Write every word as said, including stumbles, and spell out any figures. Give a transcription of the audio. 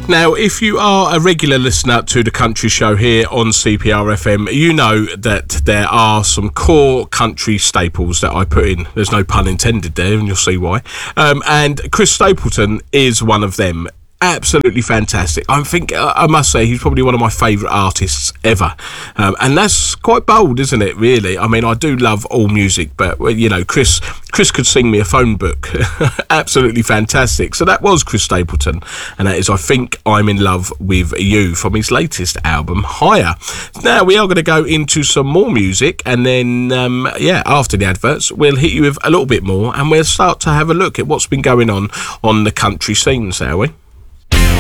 Now, if you are a regular listener to the Country Show here on C P R F M, you know that there are some core country staples that I put in. There's no pun intended there, and you'll see why. Um, and Chris Stapleton is one of them. Absolutely fantastic. I think uh, I must say he's probably one of my favourite artists ever, um, and that's quite bold, isn't it? Really, I mean, I do love all music, but well, you know, Chris Chris could sing me a phone book. Absolutely fantastic. So that was Chris Stapleton, and that is I Think I'm in Love With You from his latest album, Higher. Now we are going to go into some more music, and then um, yeah, after the adverts, we'll hit you with a little bit more, and we'll start to have a look at what's been going on on the country scene, shall we?